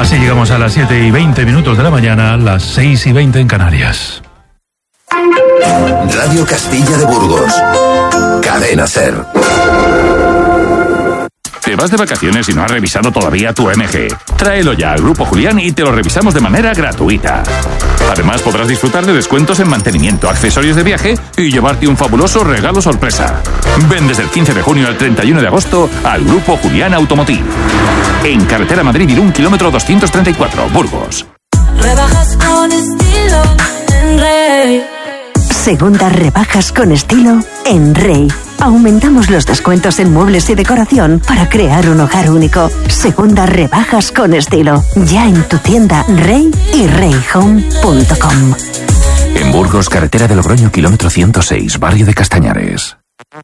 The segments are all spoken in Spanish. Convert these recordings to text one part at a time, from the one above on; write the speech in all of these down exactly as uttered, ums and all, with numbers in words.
Así llegamos a las siete y veinte minutos de la mañana, las seis y veinte en Canarias. Radio Castilla de Burgos. Cadena SER. ¿Te vas de vacaciones y no has revisado todavía tu M G? Tráelo ya al Grupo Julián y te lo revisamos de manera gratuita. Además podrás disfrutar de descuentos en mantenimiento, accesorios de viaje y llevarte un fabuloso regalo sorpresa. Ven desde el quince de junio al treinta y uno de agosto al Grupo Julián Automotive. En carretera Madrid-Irún, kilómetro doscientos treinta y cuatro, Burgos. Rebajas con estilo en Rey. Segundas rebajas con estilo en Rey. Aumentamos los descuentos en muebles y decoración para crear un hogar único. Segundas rebajas con estilo. Ya en tu tienda Rey y rey home punto com. En Burgos, carretera de Logroño, kilómetro ciento seis, barrio de Castañares.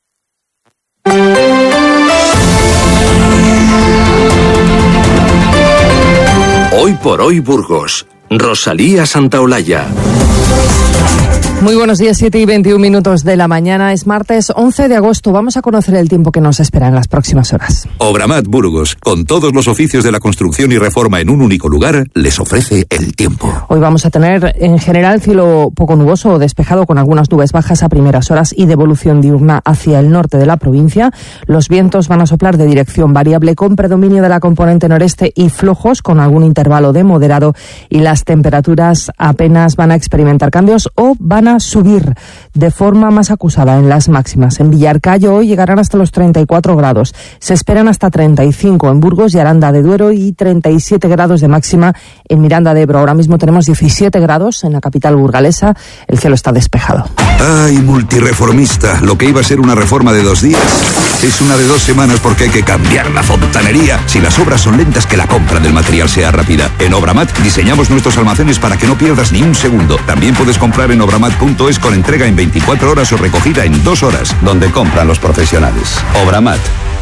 Hoy por hoy Burgos. Rosalía Santaolalla. Muy buenos días, siete y veintiún minutos de la mañana. Es martes once de agosto. Vamos a conocer el tiempo que nos espera en las próximas horas. Obramat Burgos, con todos los oficios de la construcción y reforma en un único lugar, les ofrece el tiempo. Hoy vamos a tener en general cielo poco nuboso o despejado con algunas nubes bajas a primeras horas y devolución diurna hacia el norte de la provincia. Los vientos van a soplar de dirección variable con predominio de la componente noreste y flojos con algún intervalo de moderado, y las temperaturas apenas van a experimentar cambios o van a subir de forma más acusada en las máximas. En Villarcayo hoy llegarán hasta los treinta y cuatro grados. Se esperan hasta treinta y cinco en Burgos y Aranda de Duero y treinta y siete grados de máxima en Miranda de Ebro. Ahora mismo tenemos diecisiete grados en la capital burgalesa. El cielo está despejado. Ay, multireformista. Lo que iba a ser una reforma de dos días es una de dos semanas porque hay que cambiar la fontanería. Si las obras son lentas, que la compra del material sea rápida. En Obramat diseñamos nuestros almacenes para que no pierdas ni un segundo. También puedes comprar en obramat punto es con entrega en veinticuatro horas o recogida en dos horas, donde compran los profesionales. Obramat.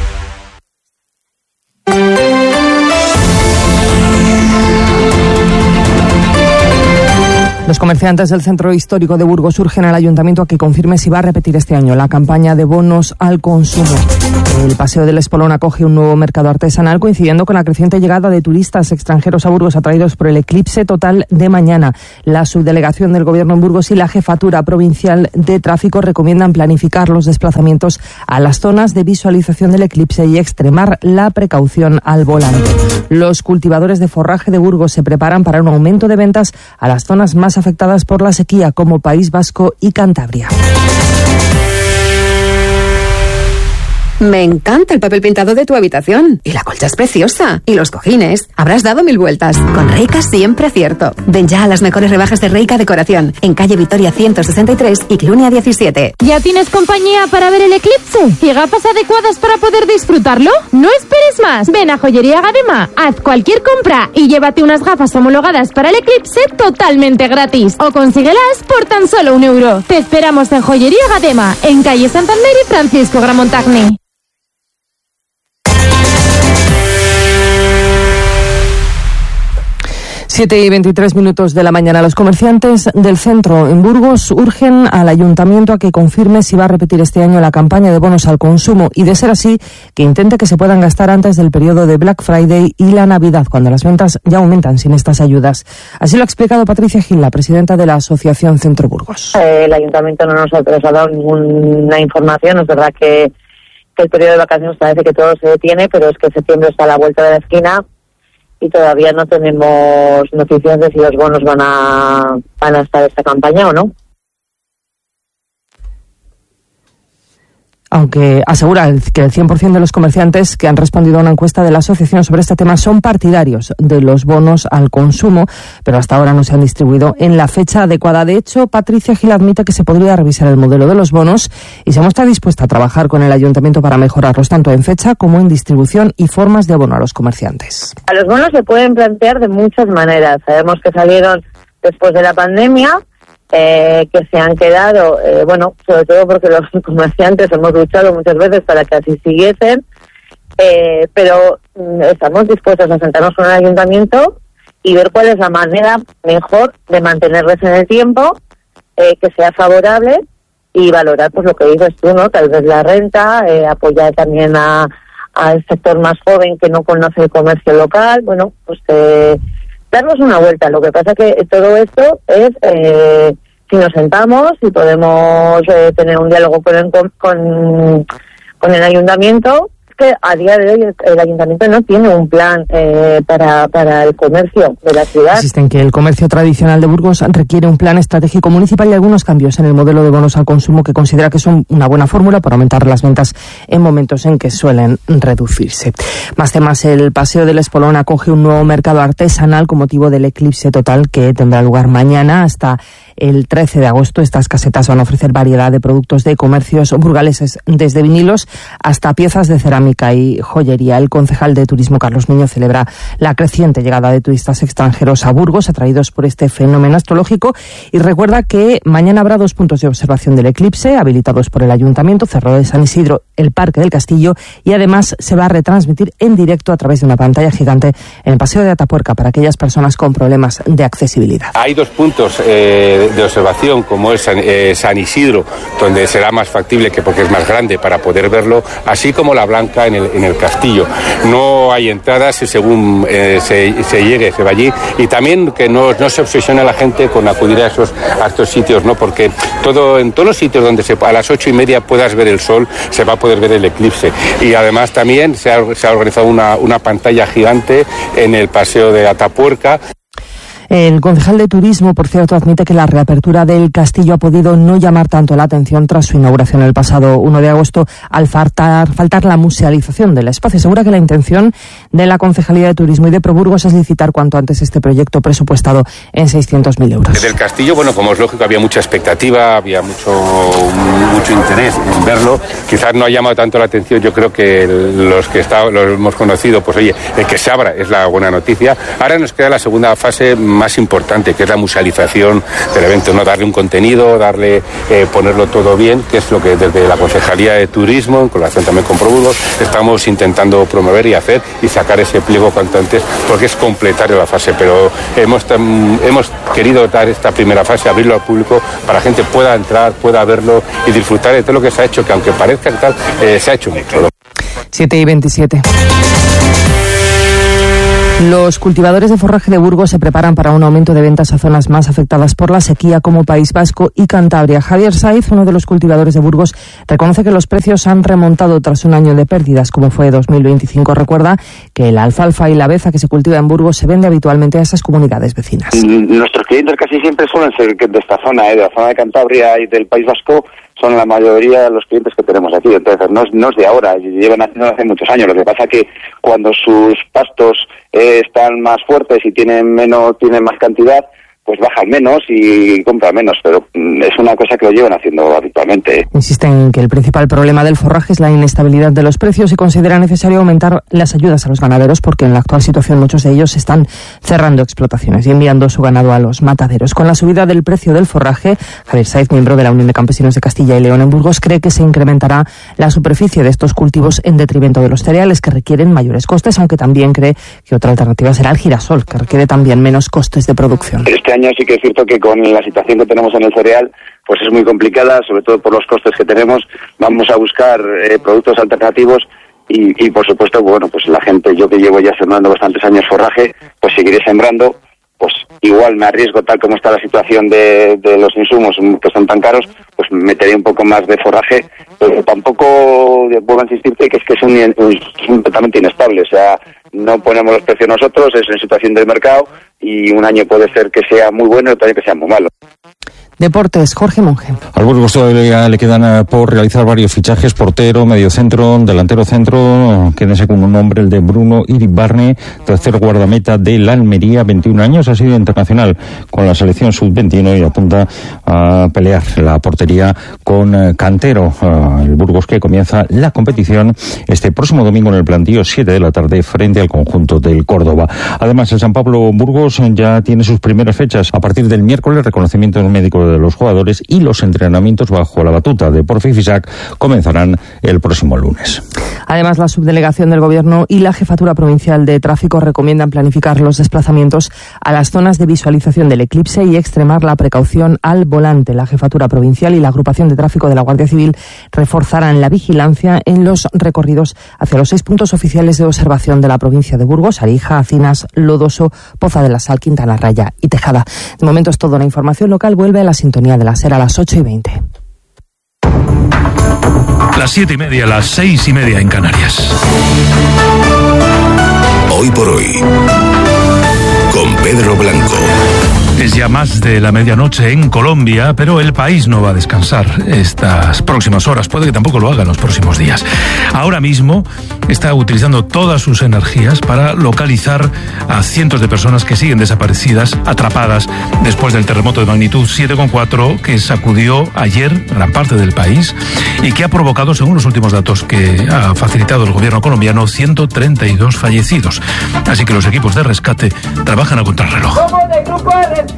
Los comerciantes del centro histórico de Burgos urgen al ayuntamiento a que confirme si va a repetir este año la campaña de bonos al consumo. El Paseo del Espolón acoge un nuevo mercado artesanal coincidiendo con la creciente llegada de turistas extranjeros a Burgos atraídos por el eclipse total de mañana. La subdelegación del Gobierno en Burgos y la Jefatura Provincial de Tráfico recomiendan planificar los desplazamientos a las zonas de visualización del eclipse y extremar la precaución al volante. Los cultivadores de forraje de Burgos se preparan para un aumento de ventas a las zonas más afectadas por la sequía, como País Vasco y Cantabria. Me encanta el papel pintado de tu habitación. Y la colcha es preciosa. Y los cojines. Habrás dado mil vueltas. Con Reika siempre acierto. Ven ya a las mejores rebajas de Reika Decoración. En calle Vitoria ciento sesenta y tres y Clunia diecisiete. ¿Ya tienes compañía para ver el eclipse? ¿Y gafas adecuadas para poder disfrutarlo? No esperes más. Ven a Joyería Gadema. Haz cualquier compra y llévate unas gafas homologadas para el eclipse totalmente gratis. O consíguelas por tan solo un euro. Te esperamos en Joyería Gadema. En calle Santander y Francisco Gramontagne. siete y veintitrés minutos de la mañana. Los comerciantes del centro en Burgos urgen al ayuntamiento a que confirme si va a repetir este año la campaña de bonos al consumo y, de ser así, que intente que se puedan gastar antes del periodo de Black Friday y la Navidad, cuando las ventas ya aumentan sin estas ayudas. Así lo ha explicado Patricia Gil, la presidenta de la Asociación Centro Burgos. Eh, el ayuntamiento no nos ha trasladado ninguna información. Es verdad que, que el periodo de vacaciones parece que todo se detiene, pero es que septiembre está a la vuelta de la esquina y todavía no tenemos noticias de si los bonos van a, van a estar esta campaña o no. Aunque asegura que el cien por ciento de los comerciantes que han respondido a una encuesta de la asociación sobre este tema son partidarios de los bonos al consumo, pero hasta ahora no se han distribuido en la fecha adecuada. De hecho, Patricia Gil admite que se podría revisar el modelo de los bonos y se muestra dispuesta a trabajar con el ayuntamiento para mejorarlos tanto en fecha como en distribución y formas de abono a los comerciantes. A los bonos se pueden plantear de muchas maneras. Sabemos que salieron después de la pandemia, Eh, que se han quedado, eh, bueno, sobre todo porque los comerciantes hemos luchado muchas veces para que así siguiesen, eh, pero mm, estamos dispuestos a sentarnos con el ayuntamiento y ver cuál es la manera mejor de mantenerles en el tiempo, eh, que sea favorable y valorar pues lo que dices tú, ¿no? Tal vez la renta, eh, apoyar también a al sector más joven que no conoce el comercio local. Bueno, pues eh, darnos una vuelta. Lo que pasa que todo esto es, eh, si nos sentamos y podemos eh, tener un diálogo con el, con, con el ayuntamiento, que a día de hoy el ayuntamiento no tiene un plan eh, para, para el comercio de la ciudad. Insisten que el comercio tradicional de Burgos requiere un plan estratégico municipal y algunos cambios en el modelo de bonos al consumo que considera que son una buena fórmula para aumentar las ventas en momentos en que suelen reducirse. Más temas, el Paseo del Espolón acoge un nuevo mercado artesanal con motivo del eclipse total que tendrá lugar mañana hasta el trece de agosto. Estas casetas van a ofrecer variedad de productos de comercios burgaleses, desde vinilos hasta piezas de cerámica y joyería. El concejal de Turismo, Carlos Niño, celebra la creciente llegada de turistas extranjeros a Burgos, atraídos por este fenómeno astrológico, y recuerda que mañana habrá dos puntos de observación del eclipse, habilitados por el Ayuntamiento, Cerro de San Isidro, el Parque del Castillo, y además se va a retransmitir en directo a través de una pantalla gigante en el Paseo de Atapuerca para aquellas personas con problemas de accesibilidad. Hay dos puntos eh, de observación, como es San, eh, San Isidro, donde será más factible, que porque es más grande, para poder verlo, así como la Blanca en el, en el Castillo. No hay entradas y según eh, se, se llegue, se va allí. Y también que no, no se obsesione a la gente con acudir a esos, a estos sitios, ¿no? Porque todo, en todos los sitios donde se, a las ocho y media puedas ver el sol, se va a poder ver el eclipse. Y además también se ha, se ha organizado una, una pantalla gigante en el Paseo de Atapuerca. El concejal de Turismo, por cierto, admite que la reapertura del castillo ha podido no llamar tanto la atención tras su inauguración el pasado uno de agosto, al faltar, faltar la musealización del espacio. Asegura que la intención de la Concejalía de Turismo y de Proburgos es licitar cuanto antes este proyecto presupuestado en seiscientos mil euros. Del castillo, bueno, como es lógico, había mucha expectativa, había mucho, mucho interés en verlo. Quizás no ha llamado tanto la atención, yo creo que los que está, los hemos conocido, pues oye, el que se abra es la buena noticia. Ahora nos queda la segunda fase más importante, que es la musealización del evento, no darle un contenido, darle, eh, ponerlo todo bien, que es lo que desde la Concejalía de Turismo, en colaboración también con Proburgos, estamos intentando promover y hacer y sacar ese pliego cuanto antes, porque es completar la fase, pero hemos, hemos querido dar esta primera fase, abrirlo al público para que la gente pueda entrar, pueda verlo y disfrutar de todo lo que se ha hecho, que aunque parezca que tal, eh, se ha hecho mucho. siete y veintisiete. Los cultivadores de forraje de Burgos se preparan para un aumento de ventas a zonas más afectadas por la sequía como País Vasco y Cantabria. Javier Saiz, uno de los cultivadores de Burgos, reconoce que los precios han remontado tras un año de pérdidas como fue dos mil veinticinco. Recuerda que la alfalfa y la beza que se cultiva en Burgos se vende habitualmente a esas comunidades vecinas. Nuestros clientes casi siempre suelen ser de esta zona, ¿eh? de la zona de Cantabria y del País Vasco. Son la mayoría de los clientes que tenemos aquí, entonces no es, no es de ahora, llevan haciendo hace muchos años. Lo que pasa que cuando sus pastos eh, están más fuertes y tienen menos, tienen más cantidad, pues bajan menos y compran menos, pero es una cosa que lo llevan haciendo habitualmente. Insisten en que el principal problema del forraje es la inestabilidad de los precios y considera necesario aumentar las ayudas a los ganaderos porque en la actual situación muchos de ellos están cerrando explotaciones y enviando su ganado a los mataderos. Con la subida del precio del forraje, Javier Saiz, miembro de la Unión de Campesinos de Castilla y León en Burgos, cree que se incrementará la superficie de estos cultivos en detrimento de los cereales, que requieren mayores costes, aunque también cree que otra alternativa será el girasol, que requiere también menos costes de producción. Este año sí que es cierto que con la situación que tenemos en el cereal, pues es muy complicada, sobre todo por los costes que tenemos. Vamos a buscar eh, productos alternativos y, y por supuesto, bueno, pues la gente, yo que llevo ya sembrando bastantes años forraje, pues seguiré sembrando. Pues igual me arriesgo, tal como está la situación de, de los insumos que son tan caros, pues meteré un poco más de forraje, pero tampoco vuelvo a insistirte que es que es un, un totalmente inestable, o sea, no ponemos los precios nosotros, es en situación del mercado y un año puede ser que sea muy bueno y otro año que sea muy malo. Deportes, Jorge Monge. Al Burgos todavía le quedan por realizar varios fichajes: portero, mediocentro, delantero centro. Quédense con un nombre, el de Bruno Iribarne, tercer guardameta de la Almería, veintiún años, ha sido internacional con la selección sub veintiuno y apunta a pelear la portería con Cantero. El Burgos que comienza la competición este próximo domingo en el plantío, siete de la tarde, frente al conjunto del Córdoba. Además, el San Pablo Burgos ya tiene sus primeras fechas. A partir del miércoles, reconocimientos médicos de los jugadores y los entrenamientos bajo la batuta de Porfi Fisac comenzarán el próximo lunes. Además, la subdelegación del Gobierno y la Jefatura Provincial de Tráfico recomiendan planificar los desplazamientos a las zonas de visualización del eclipse y extremar la precaución al volante. La Jefatura Provincial y la Agrupación de Tráfico de la Guardia Civil reforzarán la vigilancia en los recorridos hacia los seis puntos oficiales de observación de la provincia de Burgos: Arija, Acinas, Lodoso, Poza de la Sal Marquesal, Quintana Raya y Tejada. De momento es todo. La información local vuelve a la sintonía de la SER a las ocho y veinte. Las siete y media, las seis y media en Canarias. Hoy por hoy, con Pedro Blanco. Es ya más de la medianoche en Colombia, pero el país no va a descansar estas próximas horas. Puede que tampoco lo haga en los próximos días. Ahora mismo está utilizando todas sus energías para localizar a cientos de personas que siguen desaparecidas, atrapadas después del terremoto de magnitud siete coma cuatro que sacudió ayer gran parte del país y que ha provocado, según los últimos datos que ha facilitado el gobierno colombiano, ciento treinta y dos fallecidos. Así que los equipos de rescate trabajan a contrarreloj. Somos del grupo de rescate.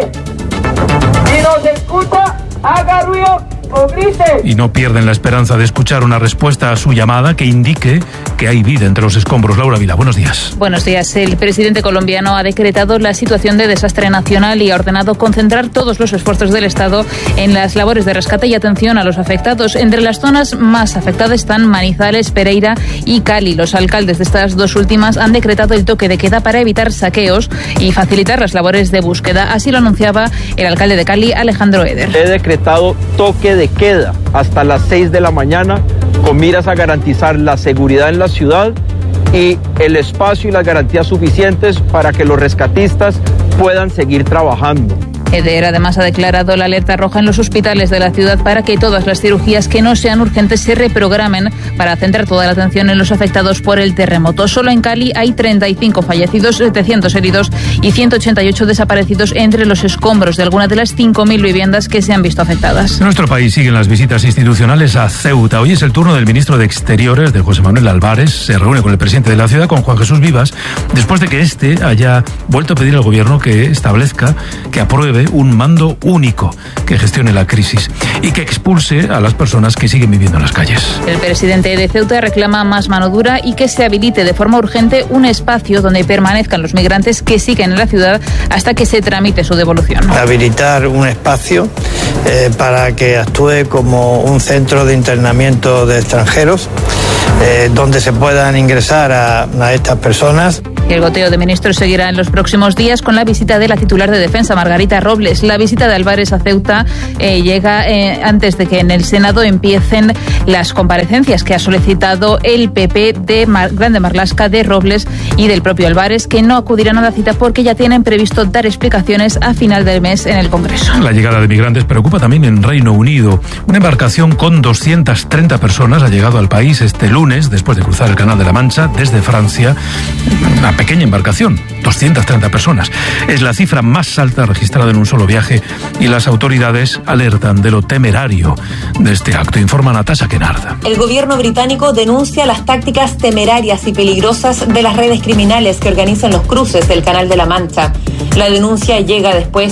Si nos escucha, haga ruido o grite. Y no pierden la esperanza de escuchar una respuesta a su llamada que indique que hay vida entre los escombros. Laura Vila, buenos días. Buenos días. El presidente colombiano ha decretado la situación de desastre nacional y ha ordenado concentrar todos los esfuerzos del Estado en las labores de rescate y atención a los afectados. Entre las zonas más afectadas están Manizales, Pereira y Cali. Los alcaldes de estas dos últimas han decretado el toque de queda para evitar saqueos y facilitar las labores de búsqueda. Así lo anunciaba el alcalde de Cali, Alejandro Eder. He decretado toque de queda hasta las seis de la mañana con miras a garantizar la seguridad en la ciudad y el espacio y las garantías suficientes para que los rescatistas puedan seguir trabajando. Eder además ha declarado la alerta roja en los hospitales de la ciudad para que todas las cirugías que no sean urgentes se reprogramen para centrar toda la atención en los afectados por el terremoto. Solo en Cali hay treinta y cinco fallecidos, setecientos heridos y ciento ochenta y ocho desaparecidos entre los escombros de algunas de las cinco mil viviendas que se han visto afectadas. En nuestro país siguen las visitas institucionales a Ceuta. Hoy es el turno del ministro de Exteriores, de José Manuel Álvarez. Se reúne con el presidente de la ciudad, con Juan Jesús Vivas, después de que éste haya vuelto a pedir al gobierno que establezca, que apruebe un mando único que gestione la crisis y que expulse a las personas que siguen viviendo en las calles. El presidente de Ceuta reclama más mano dura y que se habilite de forma urgente un espacio donde permanezcan los migrantes que siguen en la ciudad hasta que se tramite su devolución. Habilitar un espacio eh, para que actúe como un centro de internamiento de extranjeros eh, donde se puedan ingresar a, a estas personas. El goteo de ministros seguirá en los próximos días con la visita de la titular de Defensa, Margarita Robles. La visita de Álvarez a Ceuta eh, llega eh, antes de que en el Senado empiecen las comparecencias que ha solicitado el P P de Mar- Grande Marlaska, de Robles y del propio Álvarez, que no acudirán a la cita porque ya tienen previsto dar explicaciones a final del mes en el Congreso. La llegada de migrantes preocupa también en Reino Unido. Una embarcación con doscientas treinta personas ha llegado al país este lunes después de cruzar el Canal de la Mancha desde Francia. Una pequeña embarcación, doscientas treinta personas. Es la cifra más alta registrada en un solo viaje y las autoridades alertan de lo temerario de este acto. Informa Natasha Kennard. El gobierno británico denuncia las tácticas temerarias y peligrosas de las redes criminales que organizan los cruces del Canal de la Mancha. La denuncia llega después